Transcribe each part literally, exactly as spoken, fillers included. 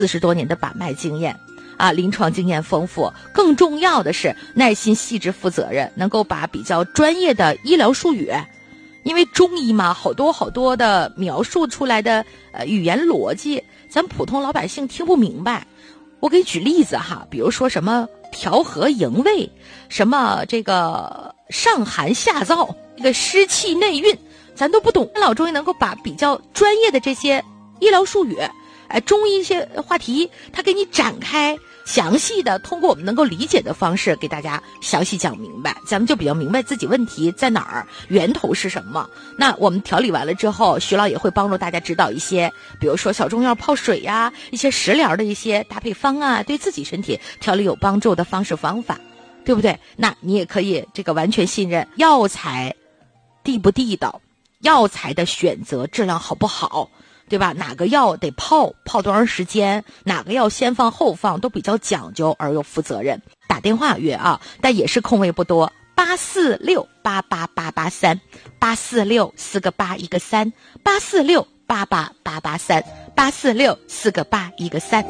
四十多年的把脉经验啊，临床经验丰富，更重要的是耐心、细致、负责任，能够把比较专业的医疗术语，因为中医嘛，好多好多的描述出来的呃语言逻辑，咱普通老百姓听不明白。我给你举例子哈，比如说什么调和营卫，什么这个上寒下燥，这个湿气内蕴，咱都不懂。老中医能够把比较专业的这些医疗术语，哎，中医一些话题，他给你展开详细的，通过我们能够理解的方式给大家详细讲明白，咱们就比较明白自己问题在哪儿，源头是什么。那我们调理完了之后，徐老也会帮助大家指导一些，比如说小中药泡水呀，一些食疗的一些搭配方啊，对自己身体调理有帮助的方式方法，对不对？那你也可以这个完全信任药材地不地道，药材的选择质量好不好，对吧？哪个药得泡泡多长时间，哪个药先放后放，都比较讲究而又负责任。打电话约啊，但也是空位不多，八四六八八八八三，八四六四个八一个三，八四六八八八八三，八四六四个八一个三。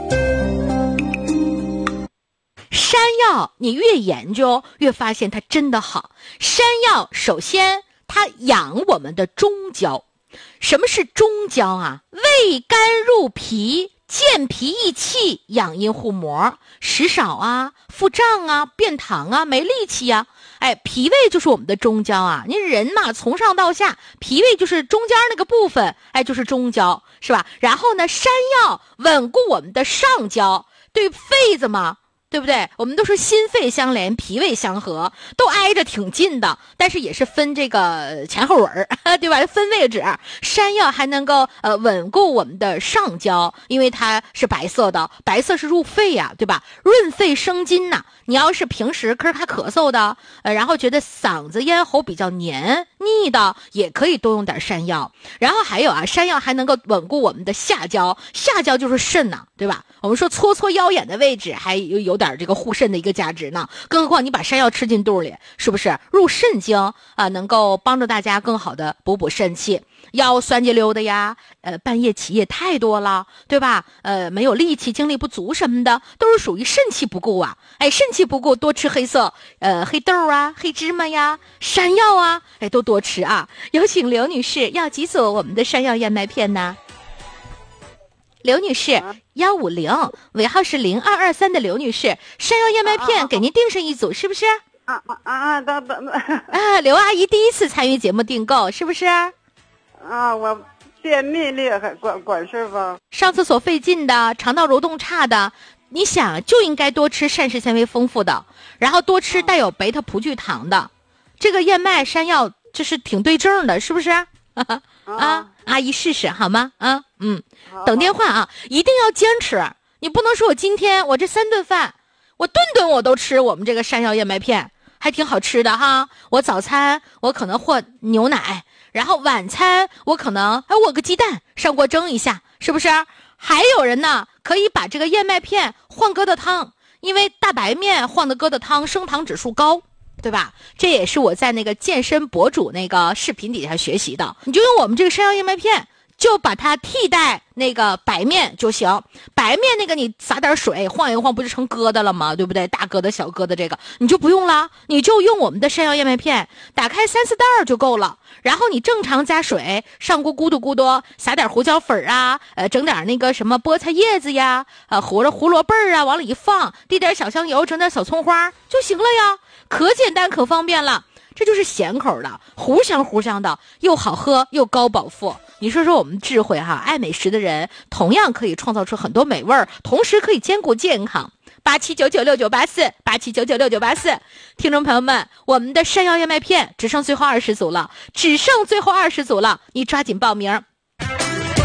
山药你越研究越发现它真的好。山药首先它养我们的中焦。什么是中焦啊？味甘入脾，健脾益气，养阴护膜，食少啊，腹胀啊，便溏啊，没力气啊。哎，脾胃就是我们的中焦啊。你人嘛，从上到下，脾胃就是中间那个部分，哎，就是中焦，是吧？然后呢，山药稳固我们的上焦，对肺子嘛，对不对？我们都说心肺相连，脾胃相合，都挨着挺近的，但是也是分这个前后轮儿，对吧？分位置。山药还能够呃稳固我们的上焦，因为它是白色的，白色是入肺呀、啊，对吧？润肺生津呐、啊。你要是平时咳咳咳嗽的，呃，然后觉得嗓子咽喉比较黏腻的，也可以多用点山药。然后还有啊，山药还能够稳固我们的下焦，下焦就是肾呐、啊，对吧？我们说搓搓腰眼的位置还有有点这个护肾的一个价值呢，更何况你把山药吃进肚里，是不是入肾经啊、呃？能够帮助大家更好的补补肾气。腰酸结溜的呀，呃，半夜起夜太多了，对吧？呃，没有力气，精力不足什么的，都是属于肾气不顾啊。哎，肾气不顾，多吃黑色，呃，黑豆啊，黑芝麻呀，山药啊，哎，都多吃啊。有请刘女士，要几组我们的山药燕麦片呢？刘女士，幺五零，尾号是零二二三的刘女士，山药燕麦片给您订上一组，是不是？ 啊啊啊！等等等啊，刘阿姨第一次参与节目订购，是不是？ 啊，我便秘厉害，管管事吧。 上厕所费劲的，肠道蠕动差的，你想就应该多吃膳食纤维丰富的，然后多吃带有贝塔葡聚糖的，这个燕麦山药就是挺对症的，是不是？啊，阿姨试试好吗？啊，嗯，等电话啊，一定要坚持，你不能说我今天我这三顿饭，我顿顿我都吃我们这个山药燕麦片，还挺好吃的哈。我早餐我可能和牛奶。然后晚餐我可能还握个鸡蛋上锅蒸一下，是不是？还有人呢可以把这个燕麦片换疙瘩汤，因为大白面换的疙瘩汤升糖指数高，对吧？这也是我在那个健身博主那个视频底下学习的。你就用我们这个山药燕麦片，就把它替代那个白面就行。白面那个你撒点水晃一晃不就成疙瘩了吗？对不对？大疙瘩小疙瘩这个你就不用了，你就用我们的山药燕麦片，打开三四袋就够了。然后你正常加水上锅咕嘟咕嘟，撒点胡椒粉啊，呃，整点那个什么菠菜叶子呀，呃，胡胡萝卜啊，往里一放，滴点小香油，整点小葱花就行了呀，可简单可方便了。这就是咸口的，糊香糊香的，又好喝又高饱腹。你说说我们智慧哈，爱美食的人同样可以创造出很多美味儿，同时可以兼顾健康。八七九九六九八四，八七九九六九八四，听众朋友们，我们的山药燕麦片只剩最后二十组了，只剩最后二十组了，你抓紧报名。